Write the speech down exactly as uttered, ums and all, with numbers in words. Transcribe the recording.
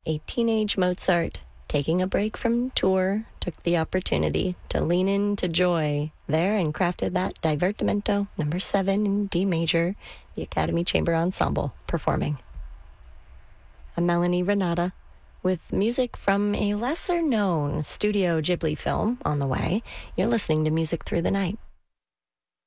A teenage Mozart, taking a break from tour, took the opportunity to lean into joy there and crafted that Divertimento number seven in D major, the Academy Chamber Ensemble performing. I'm Melanie Renata with music from a lesser-known Studio Ghibli film on the way. You're listening to Music Through the Night.